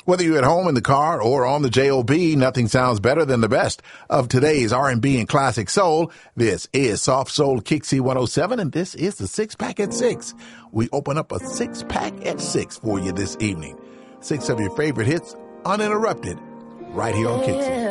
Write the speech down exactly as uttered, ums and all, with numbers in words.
Whether you're at home, in the car, or on the job, nothing sounds better than the best of today's R and B and classic soul. This is Soft Soul Kixie one oh seven, and this is the Six Pack at Six. We open up a six pack at six for you this evening. Six of your favorite hits, uninterrupted, right here on Kixie.